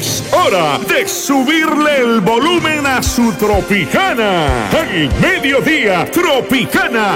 Es hora de subirle el volumen a su Tropicana. Al mediodía, Tropicana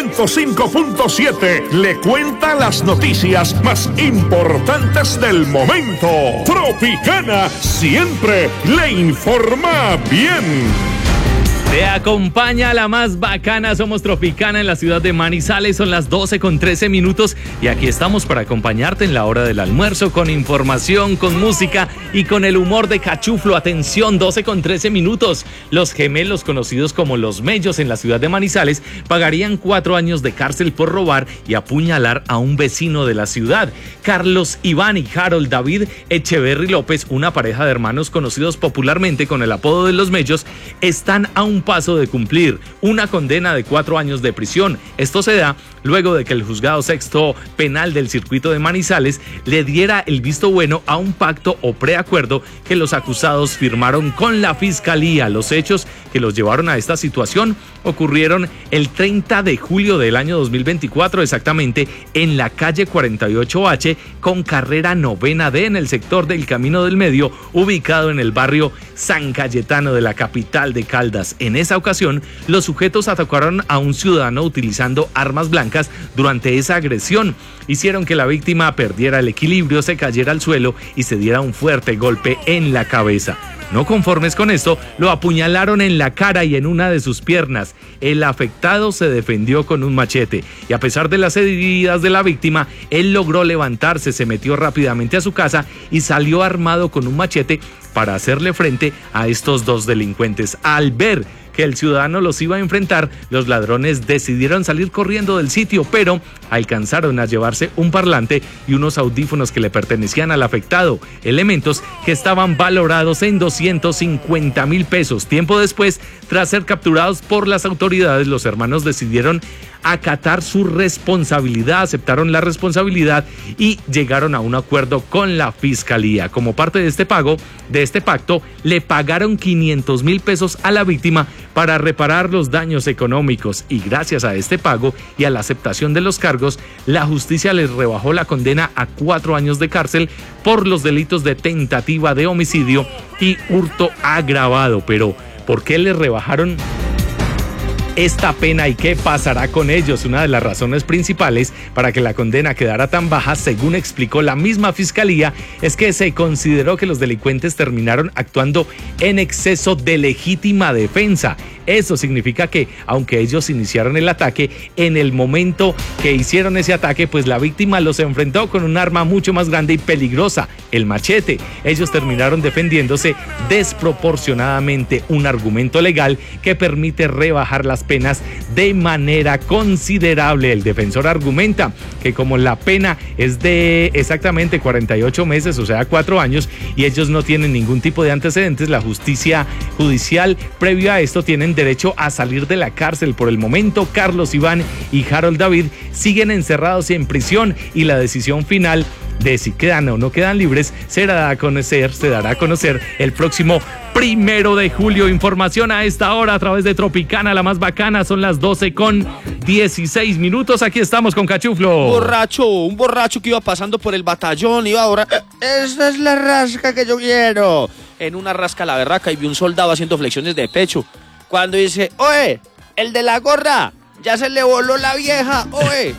105.7 le cuenta las noticias más importantes del momento. Tropicana siempre le informa bien. Te acompaña la más bacana, somos Tropicana en la ciudad de Manizales, son las 12:13 y aquí estamos para acompañarte en la hora del almuerzo con información, con música y con el humor de Cachuflo. Atención, 12:13. Los gemelos conocidos como los Mellos en la ciudad de Manizales pagarían 4 años de cárcel por robar y apuñalar a un vecino de la ciudad. Carlos Iván y Harold David Echeverry López, una pareja de hermanos conocidos popularmente con el apodo de los Mellos, están a un paso de cumplir una condena de 4 años de prisión. Esto se da luego de que el juzgado sexto penal del circuito de Manizales le diera el visto bueno a un pacto o preacuerdo que los acusados firmaron con la fiscalía. Los hechos que los llevaron a esta situación ocurrieron el 30 de julio del año 2024, exactamente en la calle 48H con carrera 9D en el sector del Camino del Medio, ubicado en el barrio San Cayetano de la capital de Caldas. En esa ocasión, los sujetos atacaron a un ciudadano utilizando armas blancas. Durante esa agresión, hicieron que la víctima perdiera el equilibrio, se cayera al suelo y se diera un fuerte golpe en la cabeza. No conformes con esto, lo apuñalaron en la cara y en una de sus piernas. El afectado se defendió con un machete y a pesar de las heridas de la víctima, él logró levantarse, se metió rápidamente a su casa y salió armado con un machete para hacerle frente a estos dos delincuentes. Al ver que el ciudadano los iba a enfrentar, los ladrones decidieron salir corriendo del sitio, pero alcanzaron a llevarse un parlante y unos audífonos que le pertenecían al afectado, elementos que estaban valorados en 250,000 pesos. Tiempo después, tras ser capturados por las autoridades, los hermanos decidieron acatar su responsabilidad, aceptaron la responsabilidad y llegaron a un acuerdo con la fiscalía. Como parte de este pacto, le pagaron 500,000 pesos a la víctima para reparar los daños económicos y gracias a este pago y a la aceptación de los cargos, la justicia les rebajó la condena a 4 años de cárcel por los delitos de tentativa de homicidio y hurto agravado. Pero, ¿por qué les rebajaron esta pena y qué pasará con ellos? Una de las razones principales para que la condena quedara tan baja, según explicó la misma fiscalía, es que se consideró que los delincuentes terminaron actuando en exceso de legítima defensa. Eso significa que, aunque ellos iniciaron el ataque, en el momento que hicieron ese ataque, pues la víctima los enfrentó con un arma mucho más grande y peligrosa, el machete. Ellos terminaron defendiéndose desproporcionadamente, un argumento legal que permite rebajar las penas de manera considerable. El defensor argumenta que como la pena es de exactamente 48 meses, o sea 4 años, y ellos no tienen ningún tipo de antecedentes, la justicia judicial previo a esto tienen derecho a salir de la cárcel. Por el momento, Carlos Iván y Harold David siguen encerrados en prisión y la decisión final de si quedan o no quedan libres se dará a conocer el próximo 1 de julio. Información a esta hora a través de Tropicana, la más bacana. Son las 12:16. Aquí estamos con Cachuflo. Un borracho que iba pasando por el batallón, iba ahora. Esta es la rasca que yo quiero. En una rasca la berraca y vi un soldado haciendo flexiones de pecho. Cuando dice, oye, el de la gorra, ya se le voló la vieja, oye.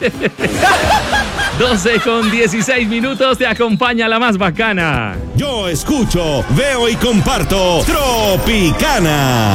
12:16, te acompaña la más bacana. Yo escucho, veo y comparto Tropicana.